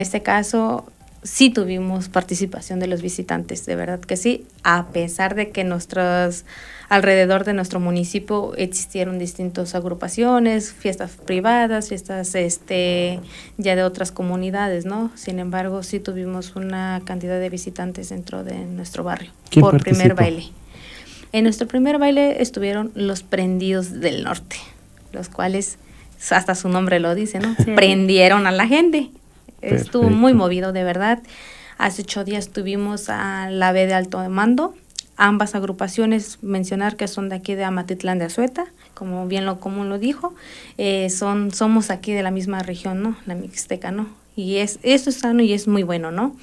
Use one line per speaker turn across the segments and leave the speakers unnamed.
En este caso sí tuvimos participación de los visitantes, de verdad que sí, a pesar de que alrededor de nuestro municipio existieron distintas agrupaciones, fiestas privadas, fiestas ya de otras comunidades, ¿no? Sin embargo, sí tuvimos una cantidad de visitantes dentro de nuestro barrio por primer baile. En nuestro primer baile estuvieron los Prendidos del Norte, los cuales hasta su nombre lo dice, ¿no? Sí. Prendieron a la gente. Perfecto. Estuvo muy movido, de verdad. Hace 8 días tuvimos a la B de Alto Mando. Ambas agrupaciones, mencionar que son de aquí de Amatitlán de Azueta, como bien lo común lo dijo, somos aquí de la misma región, ¿no? La Mixteca, ¿no? Y eso es sano y es muy bueno, ¿no?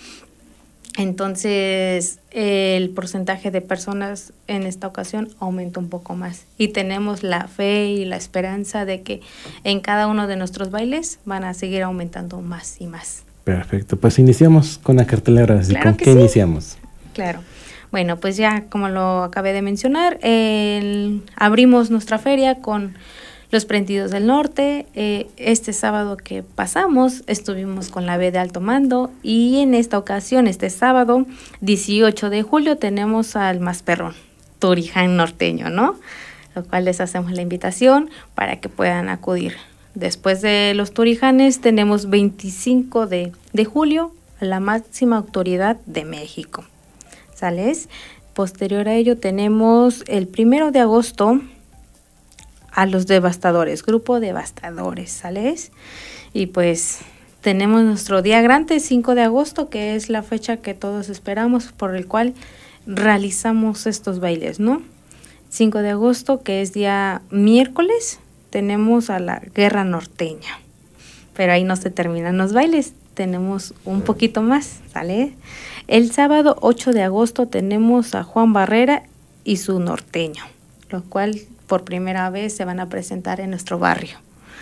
Entonces, el porcentaje de personas en esta ocasión aumentó un poco más. Y tenemos la fe y la esperanza de que en cada uno de nuestros bailes van a seguir aumentando más y más.
Perfecto, pues iniciamos con la cartelera. Así,
claro,
¿con qué iniciamos?
Claro. Bueno, pues ya como lo acabé de mencionar, abrimos nuestra feria con los Prendidos del Norte. Este sábado que pasamos estuvimos con la B de Alto Mando y en esta ocasión, este sábado 18 de julio, tenemos al Más Perrón, Turiján norteño, ¿no? Lo cual les hacemos la invitación para que puedan acudir. Después de los Turijanes tenemos 25 de julio, la máxima autoridad de México. ¿Sales? Posterior a ello tenemos el 1 de agosto a los Devastadores, grupo Devastadores, ¿sales? Y pues tenemos nuestro día grande, 5 de agosto, que es la fecha que todos esperamos, por el cual realizamos estos bailes, ¿no? 5 de agosto, que es día miércoles, tenemos a la Guerra Norteña. Pero ahí no se terminan los bailes, tenemos un poquito más, ¿sale? El sábado 8 de agosto tenemos a Juan Barrera y su norteño, lo cual por primera vez se van a presentar en nuestro barrio.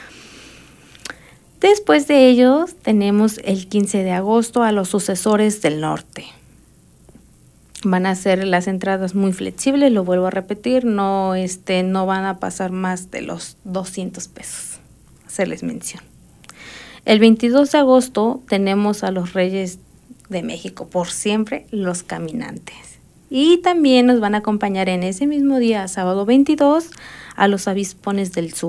Después de ellos tenemos el 15 de agosto a los Sucesores del Norte. Van a ser las entradas muy flexibles, lo vuelvo a repetir, no van a pasar más de los 200 pesos, hacerles mención. El 22 de agosto tenemos a los Reyes de México, por siempre los Caminantes. Y también nos van a acompañar en ese mismo día, sábado 22, a los Avispones del Sur.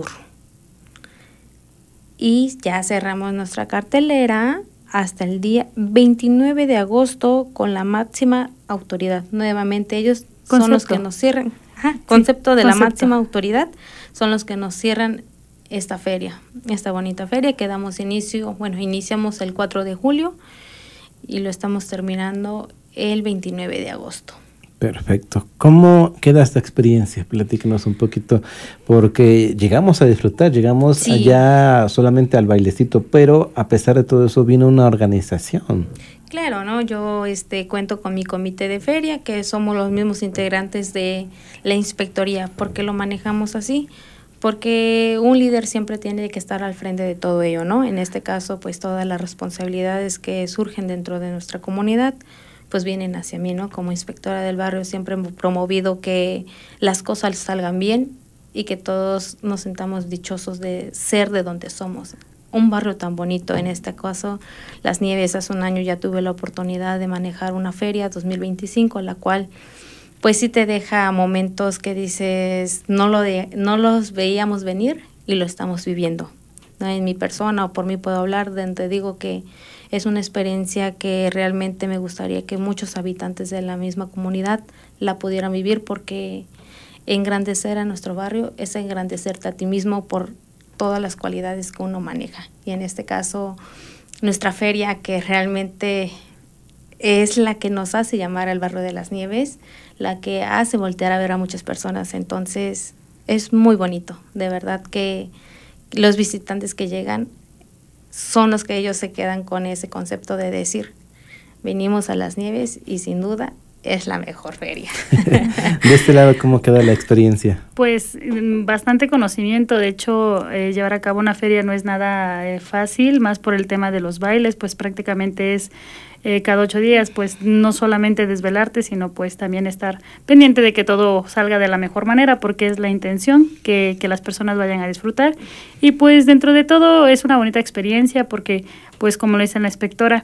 Y ya cerramos nuestra cartelera hasta el día 29 de agosto con la máxima autoridad. Nuevamente ellos son los que nos cierran. Concepto de la máxima autoridad son los que nos cierran esta feria, esta bonita feria que iniciamos el 4 de julio y lo estamos terminando el 29 de agosto.
Perfecto. ¿Cómo queda esta experiencia? Platícanos un poquito, porque llegamos a disfrutar, allá solamente al bailecito, pero a pesar de todo eso vino una organización.
Claro, ¿no? Yo cuento con mi comité de feria, que somos los mismos integrantes de la inspectoría. ¿Por qué lo manejamos así? Porque un líder siempre tiene que estar al frente de todo ello, ¿no? En este caso, pues todas las responsabilidades que surgen dentro de nuestra comunidad, pues vienen hacia mí, ¿no? Como inspectora del barrio siempre hemos promovido que las cosas salgan bien y que todos nos sintamos dichosos de ser de donde somos. Un barrio tan bonito, en este caso, Las Nieves. Hace un año ya tuve la oportunidad de manejar una feria 2025, la cual pues sí te deja momentos que dices, no los veíamos venir y lo estamos viviendo, ¿no? En mi persona o por mí puedo hablar, te digo que es una experiencia que realmente me gustaría que muchos habitantes de la misma comunidad la pudieran vivir, porque engrandecer a nuestro barrio es engrandecerte a ti mismo por todas las cualidades que uno maneja. Y en este caso, nuestra feria, que realmente es la que nos hace llamar al barrio de Las Nieves, la que hace voltear a ver a muchas personas. Entonces, es muy bonito, de verdad que los visitantes que llegan son los que ellos se quedan con ese concepto de decir, venimos a Las Nieves y sin duda es la mejor feria.
De este lado, ¿cómo queda la experiencia?
Pues bastante conocimiento. De hecho, llevar a cabo una feria no es nada fácil, más por el tema de los bailes, pues prácticamente es cada 8 días, pues no solamente desvelarte, sino pues también estar pendiente de que todo salga de la mejor manera, porque es la intención que las personas vayan a disfrutar. Y pues dentro de todo es una bonita experiencia, porque pues como lo dice la inspectora,